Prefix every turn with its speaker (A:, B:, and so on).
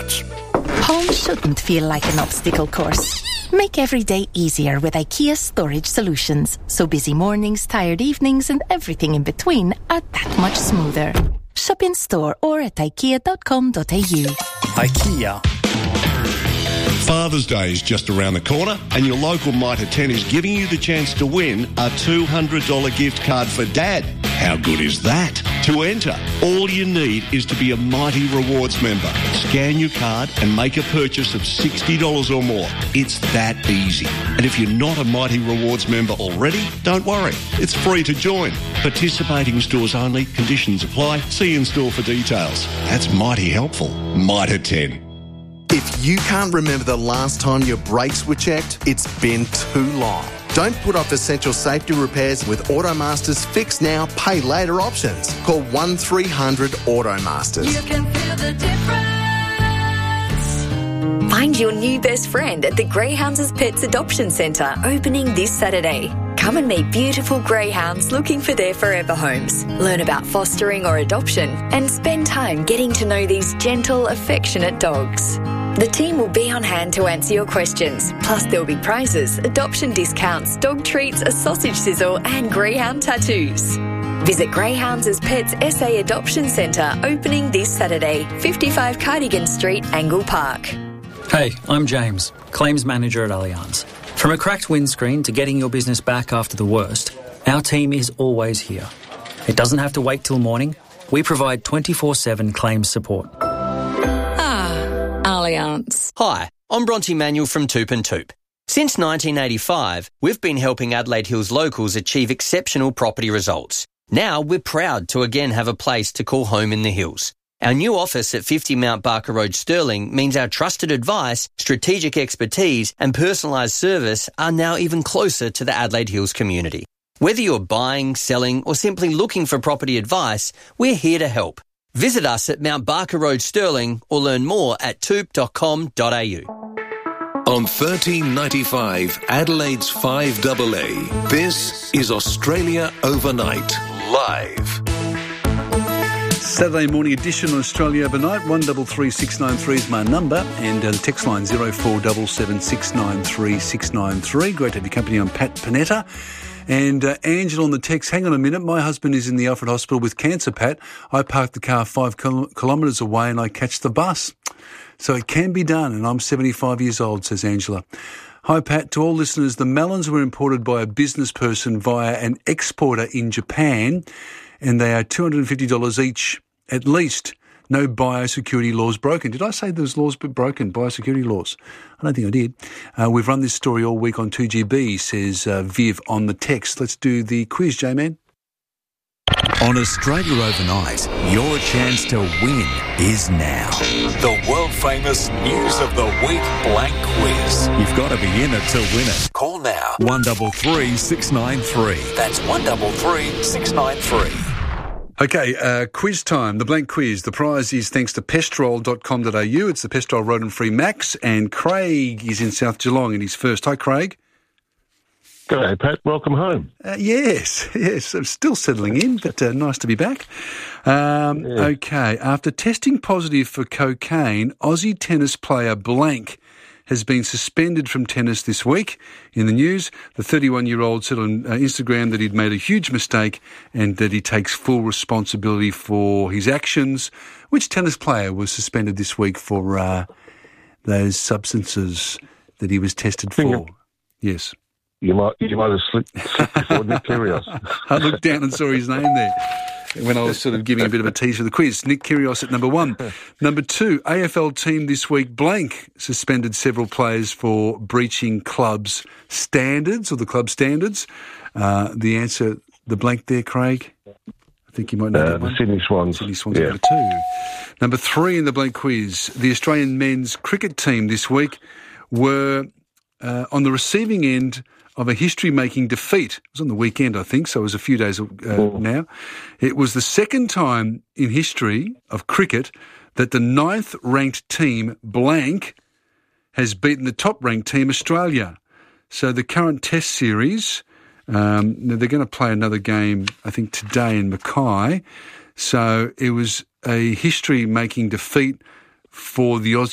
A: nuts.
B: Home shouldn't feel like an obstacle course. Make every day easier with IKEA Storage Solutions, so busy mornings, tired evenings and everything in between are that much smoother. Shop in store or at ikea.com.au.
C: IKEA.
A: Father's Day is just around the corner and your local Mitre 10 is giving you the chance to win a $200 gift card for Dad. How good is that? To enter, all you need is to be a Mighty Rewards member. Scan your card and make a purchase of $60 or more. It's that easy. And if you're not a Mighty Rewards member already, don't worry. It's free to join. Participating stores only. Conditions apply. See in store for details. That's mighty helpful. Mitre 10.
D: If you can't remember the last time your brakes were checked, it's been too long. Don't put off essential safety repairs with Automaster's Fix Now, Pay Later options. Call 1300 Automasters.
E: You can feel the difference. Find your new best friend at the Greyhounds Pets Adoption Centre, opening this Saturday. Come and meet beautiful greyhounds looking for their forever homes. Learn about fostering or adoption and spend time getting to know these gentle, affectionate dogs. The team will be on hand to answer your questions. Plus, there'll be prizes, adoption discounts, dog treats, a sausage sizzle and greyhound tattoos. Visit Greyhounds Pets SA Adoption Centre, opening this Saturday, 55 Cardigan Street, Angle Park.
C: Hey, I'm James, Claims Manager at Allianz. From a cracked windscreen to getting your business back after the worst, our team is always here. It doesn't have to wait till morning. We provide 24/7 claims support.
E: Allianz.
F: Hi, I'm Bronte Manuel from Toop and Toop. Since 1985, we've been helping Adelaide Hills locals achieve exceptional property results. Now we're proud to again have a place to call home in the hills. Our new office at 50 Mount Barker Road, Stirling, means our trusted advice, strategic expertise and personalised service are now even closer to the Adelaide Hills community. Whether you're buying, selling or simply looking for property advice, we're here to help. Visit us at Mount Barker Road, Stirling, or learn more at toop.com.au.
G: On 1395 Adelaide's 5AA, this is Australia Overnight, live.
H: Saturday morning edition on Australia Overnight. 133693 is my number, and the text line 0477693693. Great to have your company. I'm Pat Panetta. And Angela on the text, hang on a minute, my husband is in the Alfred Hospital with cancer, Pat. I park the car 5 kilometres away and I catch the bus. So it can be done, and I'm 75 years old, says Angela. Hi, Pat. To all listeners, the melons were imported by a business person via an exporter in Japan, and they are $250 each, at least. No biosecurity laws broken. Did I say those laws were broken, biosecurity laws? I don't think I did. We've run this story all week on 2GB, says Viv on the text. Let's do the quiz, J-Man.
I: On Australia Overnight, your chance to win is now. The world-famous News of the Week blank quiz. You've got to be in it to win it. Call now. 133 693. That's 133 693.
H: Okay, quiz time, the blank quiz. The prize is thanks to pestrol.com.au. It's the Pestrol Rodent-Free Max, and Craig is in South Geelong and he's first. Hi, Craig.
J: G'day, Pat. Welcome home.
H: Yes. I'm still settling in, but nice to be back. Okay, after testing positive for cocaine, Aussie tennis player blank has been suspended from tennis this week. In the news, the 31-year-old said on Instagram that he'd made a huge mistake and that he takes full responsibility for his actions. Which tennis player was suspended this week for those substances that he was tested for? Yes.
J: You might have slipped before Nick Kyrgios.
H: I looked down and saw his name there when I was sort of giving a bit of a tease for the quiz. Nick Kyrgios at number 1. Number 2, AFL team this week blank suspended several players for breaching club's standards or the club standards. The answer, the blank there, Craig? I think you might know that one.
J: The Sydney Swans.
H: Sydney Swans, number 2. Number 3 in the blank quiz, the Australian men's cricket team this week were on the receiving end of a history-making defeat. It was on the weekend, I think, so it was a few days now. It was the second time in history of cricket that the 9th-ranked team, blank, has beaten the top-ranked team, Australia. So the current test series, they're going to play another game, I think, today in Mackay. So it was a history-making defeat for the Aussies.